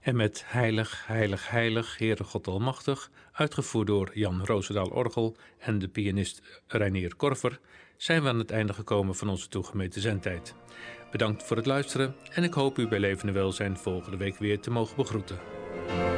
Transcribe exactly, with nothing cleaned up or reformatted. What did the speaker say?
En met Heilig, Heilig, Heilig, Heere God Almachtig, uitgevoerd door Jan Roosendaal Orgel en de pianist Reinier Korver, zijn we aan het einde gekomen van onze toegemeten zendtijd. Bedankt voor het luisteren en ik hoop u bij levende welzijn volgende week weer te mogen begroeten.